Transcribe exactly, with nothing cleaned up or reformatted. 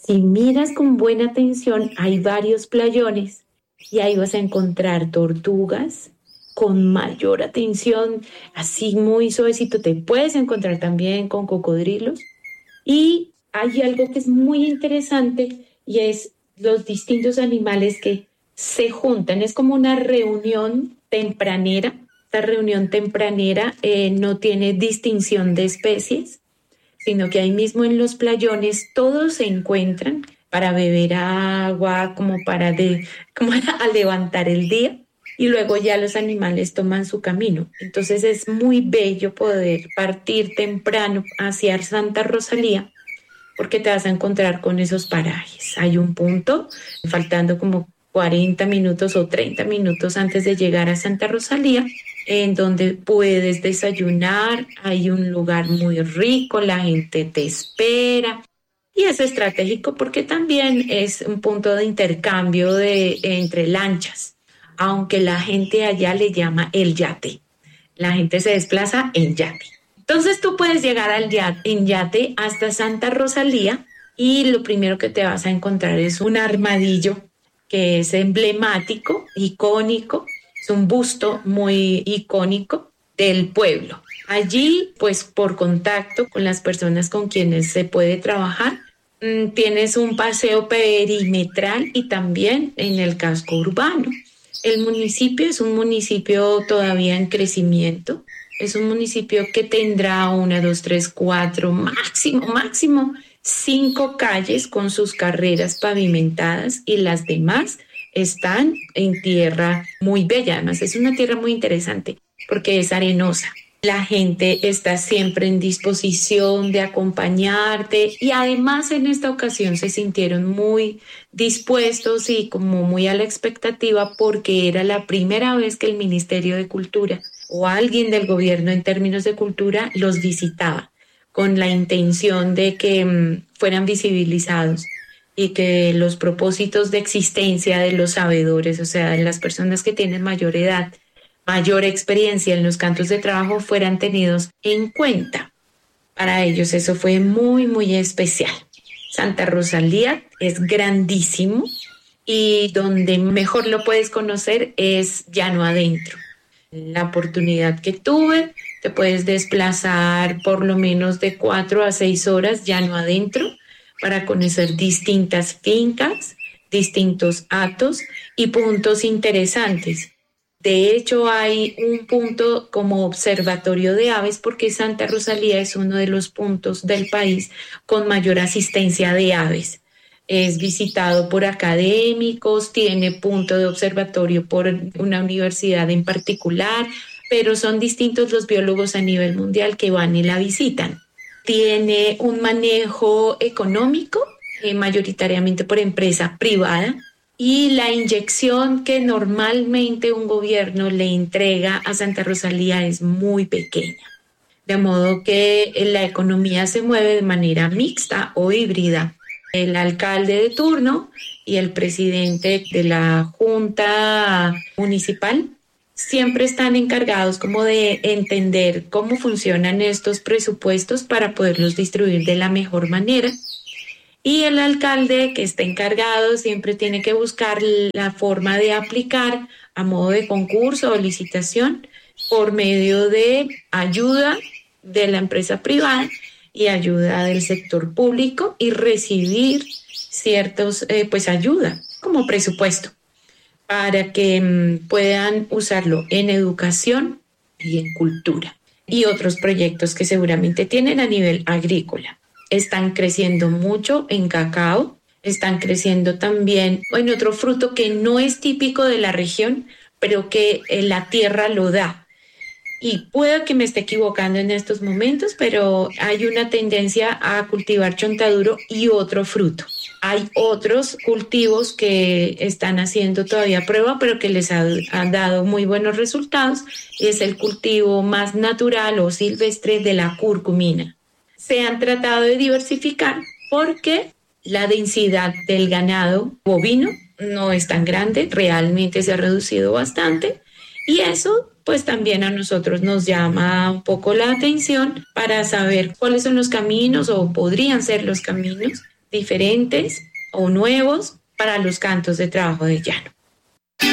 Si miras con buena atención, hay varios playones y ahí vas a encontrar tortugas con mayor atención, así muy suavecito. Te puedes encontrar también con cocodrilos. Y hay algo que es muy interesante y es los distintos animales que se juntan. Es como una reunión tempranera. Esta reunión tempranera eh, no tiene distinción de especies, sino que ahí mismo en los playones todos se encuentran para beber agua, como para de, como a levantar el día. Y luego ya los animales toman su camino. Entonces es muy bello poder partir temprano hacia Santa Rosalía, porque te vas a encontrar con esos parajes. Hay un punto, faltando como cuarenta minutos o treinta minutos antes de llegar a Santa Rosalía, en donde puedes desayunar. Hay un lugar muy rico, la gente te espera. Y es estratégico porque también es un punto de intercambio de, entre lanchas, aunque la gente allá le llama el yate. La gente se desplaza en yate. Entonces tú puedes llegar al yate, en yate hasta Santa Rosalía y lo primero que te vas a encontrar es un armadillo que es emblemático, icónico, es un busto muy icónico del pueblo. Allí, pues por contacto con las personas con quienes se puede trabajar, mmm, tienes un paseo perimetral y también en el casco urbano. El municipio es un municipio todavía en crecimiento. Es un municipio que tendrá una, dos, tres, cuatro, máximo, máximo, cinco calles con sus carreras pavimentadas y las demás están en tierra muy bella. Además, es una tierra muy interesante porque es arenosa. La gente está siempre en disposición de acompañarte y además en esta ocasión se sintieron muy dispuestos y como muy a la expectativa porque era la primera vez que el Ministerio de Cultura o alguien del gobierno en términos de cultura los visitaba con la intención de que um, fueran visibilizados y que los propósitos de existencia de los sabedores, o sea, de las personas que tienen mayor edad, mayor experiencia en los cantos de trabajo fueran tenidos en cuenta. Para ellos eso fue muy, muy especial. Santa Rosalía es grandísimo y donde mejor lo puedes conocer es llano adentro. La oportunidad que tuve, te puedes desplazar por lo menos de cuatro a seis horas llano adentro para conocer distintas fincas, distintos hatos y puntos interesantes. De hecho, hay un punto como observatorio de aves porque Santa Rosalía es uno de los puntos del país con mayor asistencia de aves. Es visitado por académicos, tiene punto de observatorio por una universidad en particular, pero son distintos los biólogos a nivel mundial que van y la visitan. Tiene un manejo económico, eh, mayoritariamente por empresa privada, y la inyección que normalmente un gobierno le entrega a Santa Rosalía es muy pequeña. De modo que la economía se mueve de manera mixta o híbrida. El alcalde de turno y el presidente de la junta municipal siempre están encargados como de entender cómo funcionan estos presupuestos para poderlos distribuir de la mejor manera. Y el alcalde que está encargado siempre tiene que buscar la forma de aplicar a modo de concurso o licitación por medio de ayuda de la empresa privada y ayuda del sector público y recibir ciertos, eh, pues ayuda como presupuesto para que um, puedan usarlo en educación y en cultura y otros proyectos que seguramente tienen a nivel agrícola. Están creciendo mucho en cacao, están creciendo también en otro fruto que no es típico de la región, pero que eh, la tierra lo da. Y puedo que me esté equivocando en estos momentos, pero hay una tendencia a cultivar chontaduro y otro fruto. Hay otros cultivos que están haciendo todavía prueba, pero que les ha, han dado muy buenos resultados. Es el cultivo más natural o silvestre de la curcumina. Se han tratado de diversificar porque la densidad del ganado bovino no es tan grande, realmente se ha reducido bastante y eso pues también a nosotros nos llama un poco la atención para saber cuáles son los caminos o podrían ser los caminos diferentes o nuevos para los cantos de trabajo de llano.